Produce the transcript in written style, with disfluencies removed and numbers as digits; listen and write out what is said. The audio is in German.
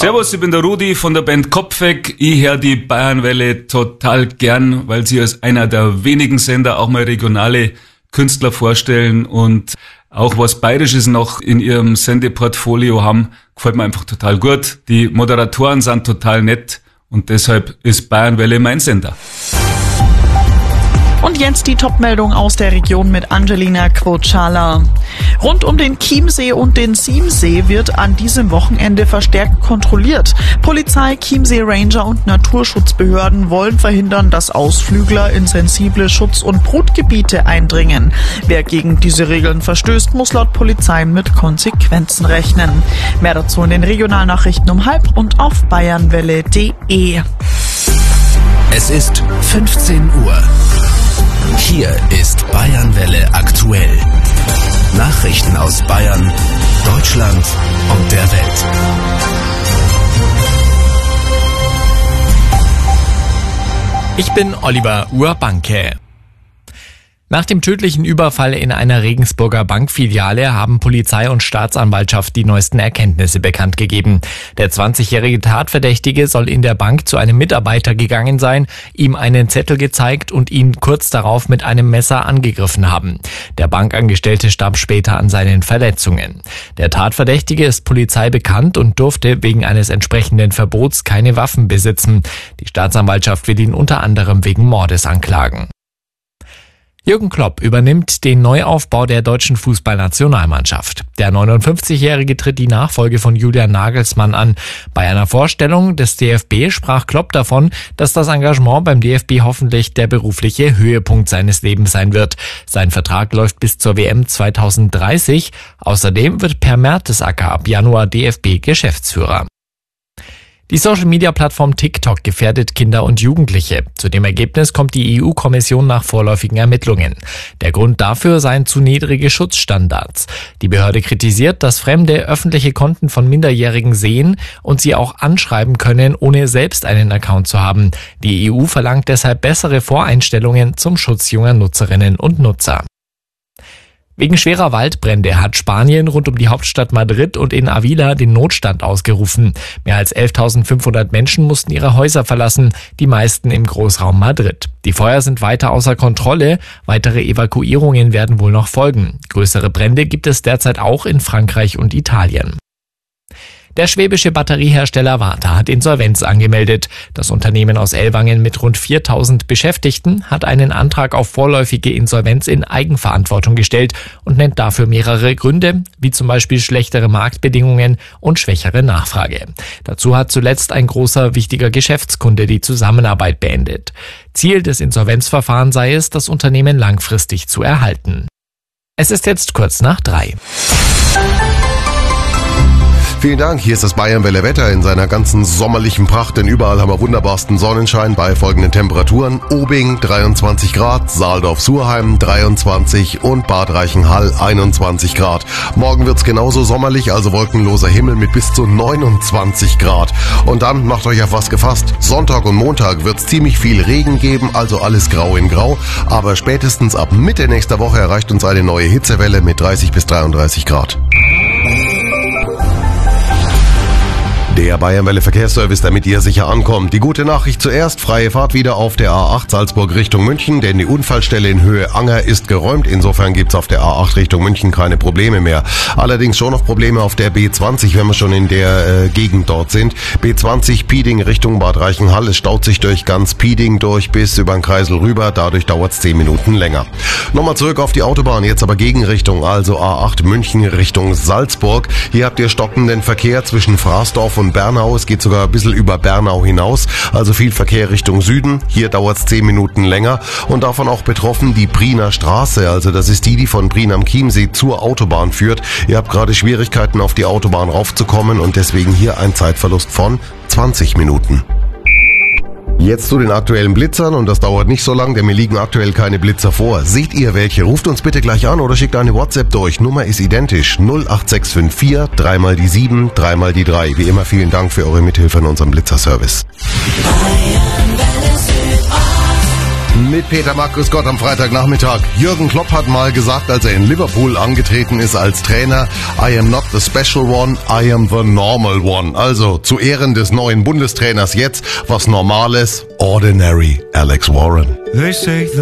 Servus, ich bin der Rudi von der Band Kopfweg. Ich höre die Bayernwelle total gern, weil sie als einer der wenigen Sender auch mal regionale Künstler vorstellen und auch was Bayerisches noch in ihrem Sendeportfolio haben. Gefällt mir einfach total gut. Die Moderatoren sind total nett und deshalb ist Bayernwelle mein Sender. Und jetzt die Top-Meldung aus der Region mit Angelina Quocala. Rund um den Chiemsee und den Siemsee wird an diesem Wochenende verstärkt kontrolliert. Polizei, Chiemsee Ranger und Naturschutzbehörden wollen verhindern, dass Ausflügler in sensible Schutz- und Brutgebiete eindringen. Wer gegen diese Regeln verstößt, muss laut Polizei mit Konsequenzen rechnen. Mehr dazu in den Regionalnachrichten um 12:30 und auf bayernwelle.de. Es ist 15 Uhr. Hier ist Bayernwelle aktuell. Nachrichten aus Bayern, Deutschland und der Welt. Ich bin Oliver Urbanke. Nach dem tödlichen Überfall in einer Regensburger Bankfiliale haben Polizei und Staatsanwaltschaft die neuesten Erkenntnisse bekannt gegeben. Der 20-jährige Tatverdächtige soll in der Bank zu einem Mitarbeiter gegangen sein, ihm einen Zettel gezeigt und ihn kurz darauf mit einem Messer angegriffen haben. Der Bankangestellte starb später an seinen Verletzungen. Der Tatverdächtige ist Polizei bekannt und durfte wegen eines entsprechenden Verbots keine Waffen besitzen. Die Staatsanwaltschaft will ihn unter anderem wegen Mordes anklagen. Jürgen Klopp übernimmt den Neuaufbau der deutschen Fußballnationalmannschaft. Der 59-Jährige tritt die Nachfolge von Julian Nagelsmann an. Bei einer Vorstellung des DFB sprach Klopp davon, dass das Engagement beim DFB hoffentlich der berufliche Höhepunkt seines Lebens sein wird. Sein Vertrag läuft bis zur WM 2030. Außerdem wird Per Mertesacker ab Januar DFB-Geschäftsführer. Die Social-Media-Plattform TikTok gefährdet Kinder und Jugendliche. Zu dem Ergebnis kommt die EU-Kommission nach vorläufigen Ermittlungen. Der Grund dafür seien zu niedrige Schutzstandards. Die Behörde kritisiert, dass Fremde öffentliche Konten von Minderjährigen sehen und sie auch anschreiben können, ohne selbst einen Account zu haben. Die EU verlangt deshalb bessere Voreinstellungen zum Schutz junger Nutzerinnen und Nutzer. Wegen schwerer Waldbrände hat Spanien rund um die Hauptstadt Madrid und in Avila den Notstand ausgerufen. Mehr als 11.500 Menschen mussten ihre Häuser verlassen, die meisten im Großraum Madrid. Die Feuer sind weiter außer Kontrolle, weitere Evakuierungen werden wohl noch folgen. Größere Brände gibt es derzeit auch in Frankreich und Italien. Der schwäbische Batteriehersteller Varta hat Insolvenz angemeldet. Das Unternehmen aus Ellwangen mit rund 4.000 Beschäftigten hat einen Antrag auf vorläufige Insolvenz in Eigenverantwortung gestellt und nennt dafür mehrere Gründe, wie zum Beispiel schlechtere Marktbedingungen und schwächere Nachfrage. Dazu hat zuletzt ein großer, wichtiger Geschäftskunde die Zusammenarbeit beendet. Ziel des Insolvenzverfahrens sei es, das Unternehmen langfristig zu erhalten. Es ist jetzt kurz nach 3. Vielen Dank, hier ist das Bayernwelle Wetter in seiner ganzen sommerlichen Pracht, denn überall haben wir wunderbarsten Sonnenschein bei folgenden Temperaturen. Obing 23 Grad, Saaldorf-Surheim 23 und Bad Reichenhall 21 Grad. Morgen wird's genauso sommerlich, also wolkenloser Himmel mit bis zu 29 Grad. Und dann macht euch auf was gefasst. Sonntag und Montag wird's ziemlich viel Regen geben, also alles grau in grau. Aber spätestens ab Mitte nächster Woche erreicht uns eine neue Hitzewelle mit 30 bis 33 Grad. Der Bayernwelle Verkehrsservice, damit ihr sicher ankommt. Die gute Nachricht zuerst, freie Fahrt wieder auf der A8 Salzburg Richtung München, denn die Unfallstelle in Höhe Anger ist geräumt. Insofern gibt's auf der A8 Richtung München keine Probleme mehr. Allerdings schon noch Probleme auf der B20, wenn wir schon in der Gegend dort sind. B20 Pieding Richtung Bad Reichenhall. Es staut sich durch ganz Pieding durch bis über den Kreisel rüber. Dadurch dauert's 10 Minuten länger. Nochmal zurück auf die Autobahn, jetzt aber Gegenrichtung, also A8 München Richtung Salzburg. Hier habt ihr stockenden Verkehr zwischen Fraßdorf und Bernau. Es geht sogar ein bisschen über Bernau hinaus, also viel Verkehr Richtung Süden. Hier dauert es 10 Minuten länger und davon auch betroffen die Priener Straße, also das ist die von Prien am Chiemsee zur Autobahn führt. Ihr habt gerade Schwierigkeiten auf die Autobahn raufzukommen und deswegen hier ein Zeitverlust von 20 Minuten. Jetzt zu den aktuellen Blitzern und das dauert nicht so lang, denn mir liegen aktuell keine Blitzer vor. Seht ihr welche? Ruft uns bitte gleich an oder schickt eine WhatsApp durch. Nummer ist identisch 08654 3 mal die 7 3 mal die 3. Wie immer vielen Dank für eure Mithilfe in unserem Blitzerservice. Mit Peter Markus Gott am Freitagnachmittag. Jürgen Klopp hat mal gesagt, als er in Liverpool angetreten ist als Trainer, I am not the special one, I am the normal one. Also zu Ehren des neuen Bundestrainers jetzt was Normales, Ordinary Alex Warren. They say